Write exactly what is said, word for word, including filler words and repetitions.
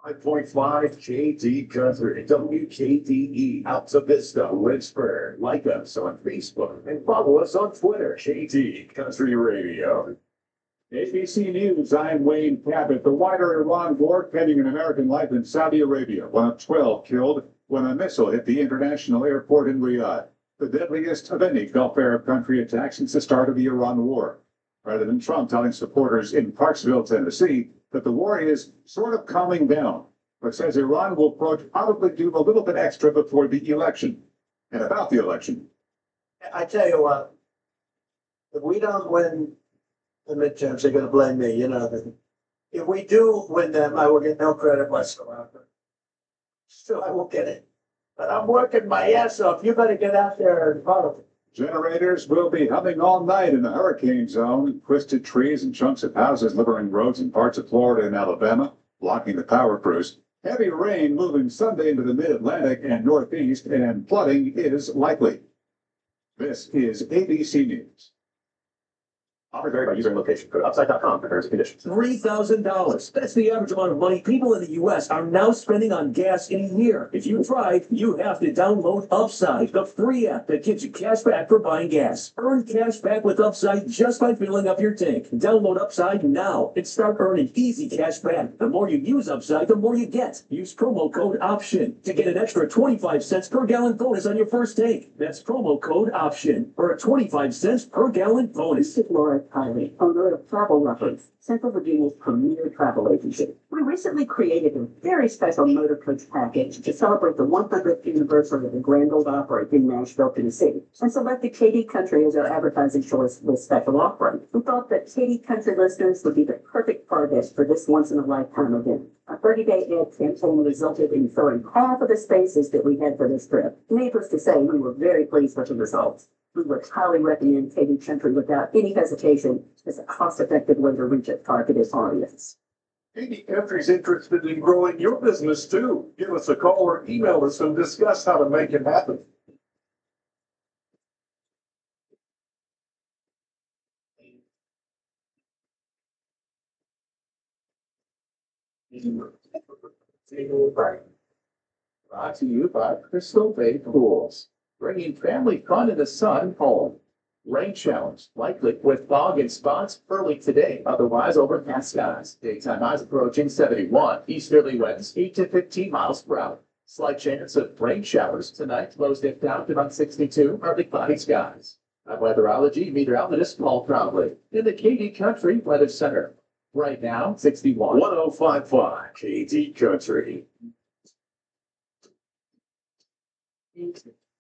five point five K D Country, W K D E, Alta Vista, Lynchburg. Like us on Facebook and follow us on Twitter, K D Country Radio. A B C News, I'm Wayne Cabot. The wider Iran war pending an American life in Saudi Arabia. One of twelve killed when a missile hit the international airport in Riyadh. The deadliest of any Gulf Arab country attack since the start of the Iran war. President Trump telling supporters in Parksville, Tennessee, that the war is sort of calming down, but says Iran will probably do a little bit extra before the election. And about the election. I tell you what, if we don't win the midterms, they're going to blame me. You know, if we do win them, I will get no credit whatsoever. Still, I won't get it. But I'm working my ass off. You better get out there and vote. Generators will be humming all night in the hurricane zone. Twisted trees and chunks of houses littering roads in parts of Florida and Alabama, blocking the power crews. Heavy rain moving Sunday into the mid-Atlantic and Northeast, and flooding is likely. This is A B C News. Offered vary by user and location. Go to upside dot com for terms and conditions. three thousand dollars. That's the average amount of money people in the U S are now spending on gas in a year. If you tried, you have to download Upside, the free app that gives you cash back for buying gas. Earn cash back with Upside just by filling up your tank. Download Upside now and start earning easy cash back. The more you use Upside, the more you get. Use promo code OPTION to get an extra twenty-five cents per gallon bonus on your first tank. That's promo code OPTION for a twenty-five cents per gallon bonus. Laura Kylie, owner of Travel Reference, Central Virginia's premier travel agency. We recently created a very special motor coach package to celebrate the one hundredth anniversary of the Grand Ole Opry in Nashville, Tennessee, and selected K D Country as our advertising choice with special offering. We thought that K D Country listeners would be the perfect target for this once-in-a-lifetime event. A thirty-day ad campaign resulted in filling half of the spaces that we had for this trip. Needless to say, we were very pleased with the results. We would highly recommend K D Country without any hesitation as a cost-effective way to reach a targeted audience. K D Country's interested in growing your business too. Give us a call or email us and discuss how to make it happen. Brought to you by Crystal Bay Pools, bringing family fun in the sun home. Rain showers, likely with fog and spots early today, otherwise overcast skies. Daytime highs approaching seventy-one, easterly winds eight to fifteen miles per hour. Slight chance of rain showers tonight, lows dip down to about sixty-two, partly cloudy skies. I'm weatherology meteorologist Paul Crowley in the K D Country Weather Center. Right now, sixty-one. one oh five point five K D Country.